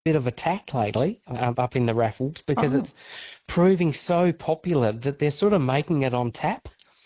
bit of attack lately up in the raffles because Oh, it's proving so popular that they're sort of making it on tap.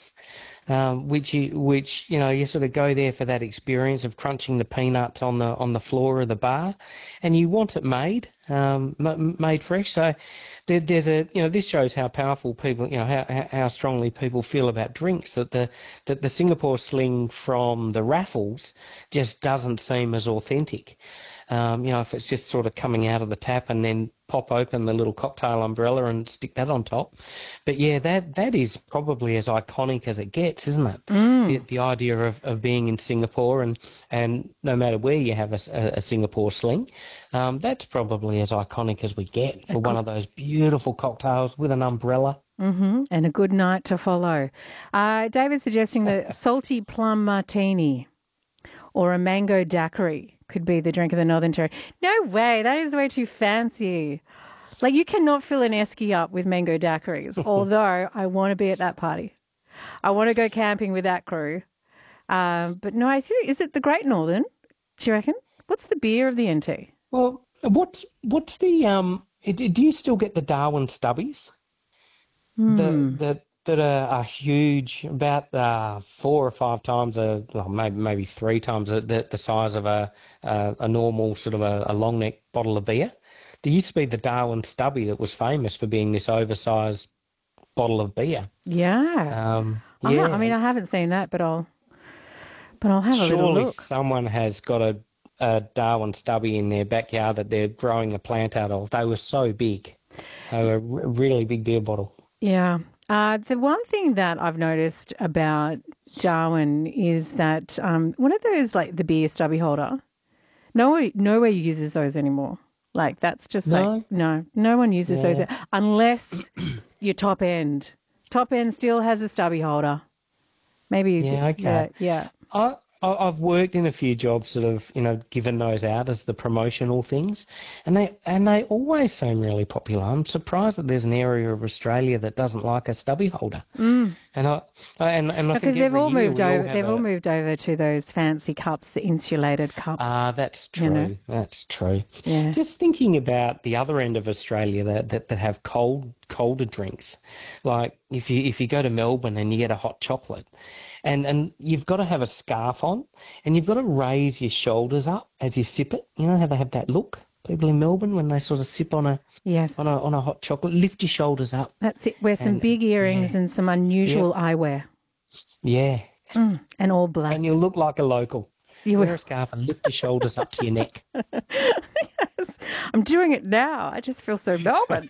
Which you sort of go there for that experience of crunching the peanuts on the floor of the bar, and you want it made made fresh. So there's this shows how powerful people, how strongly people feel about drinks. That the Singapore Sling from the raffles just doesn't seem as authentic. If it's just sort of coming out of the tap and then pop open the little cocktail umbrella and stick that on top. But yeah, that is probably as iconic as it gets, isn't it? The idea of being in Singapore and no matter where you have a Singapore Sling, that's probably as iconic as we get a for one good, of those beautiful cocktails with an umbrella. and a good night to follow. David's suggesting the salty plum martini or a mango daiquiri could be the drink of the Northern Territory. No way, that is way too fancy. Like, you cannot fill an esky up with mango daiquiris, although I want to be at that party. I want to go camping with that crew. But no, I think, is it the Great Northern? Do you reckon? What's the beer of the NT? Well, what's the do you still get the Darwin stubbies? That are huge, about 4 or 5 times, well, maybe 3 times the size of a normal sort of a long neck bottle of beer. There used to be the Darwin Stubby that was famous for being this oversized bottle of beer. Yeah. I mean, Yeah, I haven't seen that, but I'll have a little surely look. someone has got a Darwin Stubby in their backyard that they're growing a plant out of. They were so big. They were a really big beer bottle. Yeah. The one thing that I've noticed about Darwin is that one of those, like the beer stubby holder, nowhere uses those anymore. Like, that's just like, No? no one uses those Yeah. unless you're top end. Top end still has a stubby holder. Maybe, Yeah, okay. yeah, yeah. I've worked in a few jobs that have, given those out as the promotional things, and they always seem really popular. I'm surprised that there's an area of Australia that doesn't like a stubby holder. And I Because think every year we all have they've all a. moved over to those fancy cups, the insulated cup, Ah, that's you know. true. That's true. Yeah. Just thinking about the other end of Australia that have colder drinks, like if you go to Melbourne and you get a hot chocolate, and you've got to have a scarf on, and you've got to raise your shoulders up as you sip it. You know how they have that look, people in Melbourne when they sort of sip on a Yes. hot chocolate, lift your shoulders up, That's it. Wear some and big earrings yeah, and some yep, unusual eyewear. yeah, And all and you black. look like a local. You Wear a will. scarf and lift your shoulders up to your neck. Yes. I'm doing it now. I just feel so Melbourne.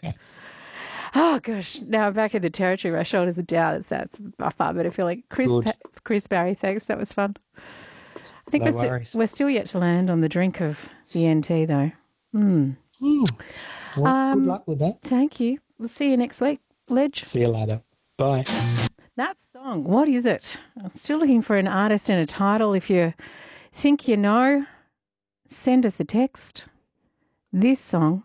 Oh gosh. Now I'm back in the territory. My shoulders are down. It's a far better feeling. Good, Chris Barry, thanks. That was fun. I think no worries. we're still yet to land on the drink of the NT though. Hmm. Well, good Um, luck with that. Thank you. We'll see you next week, Ledge. See you later. Bye. That song, what is it? I'm still looking for an artist and a title. If you think you know, send us a text. This song,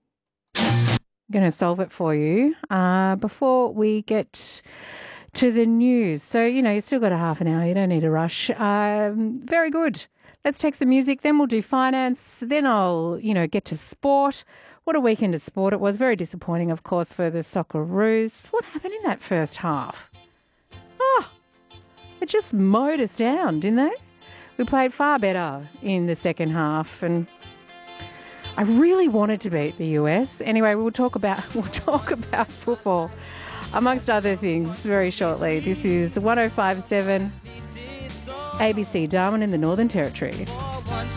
I'm going to solve it for you before we get to the news. So, you've still got a half an hour. You don't need to rush. Very good. Let's take some music. Then we'll do finance. Then I'll, get to sport. What a weekend of sport it was. Very disappointing, of course, for the Socceroos. What happened in that first half? Oh, it just mowed us down, didn't they? We played far better in the second half, and I really wanted to beat the US. Anyway, we'll talk about football, amongst other things, very shortly. This is 105.7 ABC Darwin in the Northern Territory.